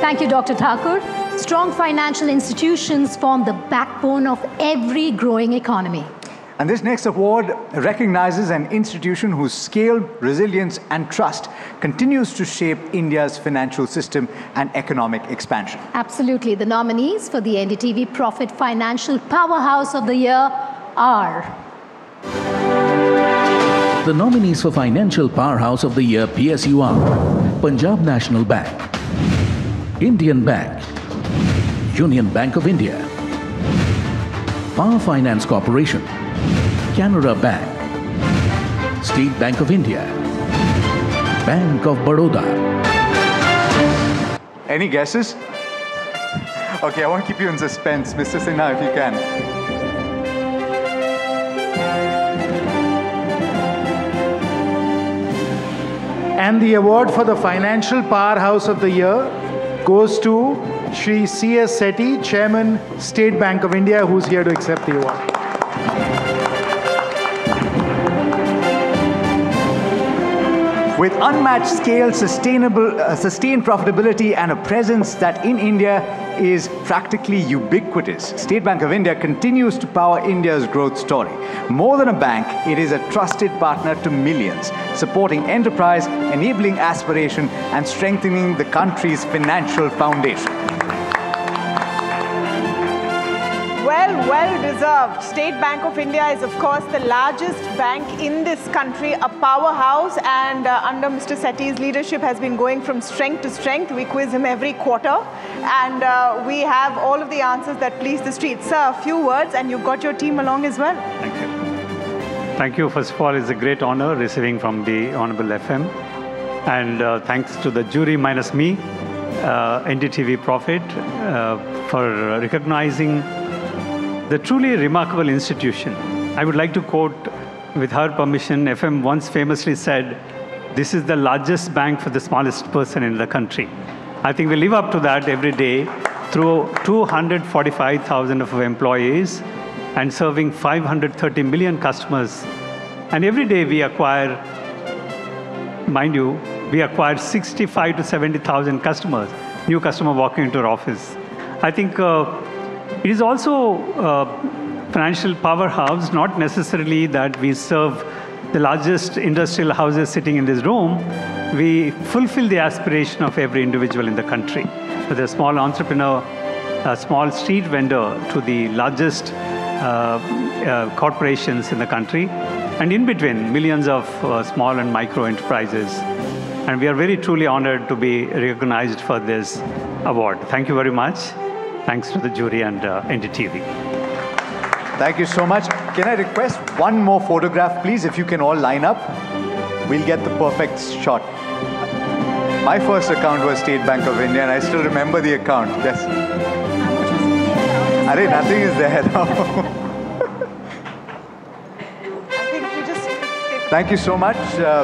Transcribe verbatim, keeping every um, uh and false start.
Thank you, Doctor Thakur. Strong financial institutions form the backbone of every growing economy. And this next award recognizes an institution whose scale, resilience, and trust continues to shape India's financial system and economic expansion. Absolutely. The nominees for the N D T V Profit Financial Powerhouse of the Year are... The nominees for Financial Powerhouse of the Year P S U are Punjab National Bank, Indian Bank, Union Bank of India, Power Finance Corporation, Canara Bank, State Bank of India, Bank of Baroda. Any guesses? Okay, I won't keep you in suspense. Mister Sinha, if you can. And the award for the Financial Powerhouse of the Year goes to Shri C S Sethi, Chairman, State Bank of India, who's here to accept the award. With unmatched scale, sustainable, uh, sustained profitability, and a presence that in India is practically ubiquitous, State Bank of India continues to power India's growth story. More than a bank, it is a trusted partner to millions, supporting enterprise, enabling aspiration, and strengthening the country's financial foundation. Well, well deserved. State Bank of India is, of course, the largest bank in this country, a powerhouse, and uh, under Mister Sethi's leadership has been going from strength to strength. We quiz him every quarter, and uh, we have all of the answers that please the street. Sir, a few words, and you've got your team along as well. Thank you. Thank you. First of all, it's a great honor receiving from the Honorable F M, and uh, thanks to the jury minus me, uh, N D T V Profit, uh, for recognizing the truly remarkable institution. I would like to quote, with her permission, F M once famously said, "This is the largest bank for the smallest person in the country." I think we live up to that every day through two hundred forty-five thousand of employees and serving five hundred thirty million customers. And every day we acquire, mind you, we acquire sixty-five to seventy thousand customers, new customer walking into our office. I think uh, it is also a financial powerhouse, not necessarily that we serve the largest industrial houses sitting in this room. We fulfill the aspiration of every individual in the country. Whether a small entrepreneur, a small street vendor, to the largest uh, uh, corporations in the country, and in between, millions of uh, small and micro enterprises. And we are very truly honored to be recognized for this award. Thank you very much. Thanks to the jury and uh, N D T V. Thank you so much. Can I request one more photograph, please, if you can all line up? We'll get the perfect shot. My first account was State Bank of India, and I still remember the account. Yes. Arey, nothing is there. I think we just... Thank you so much. Uh,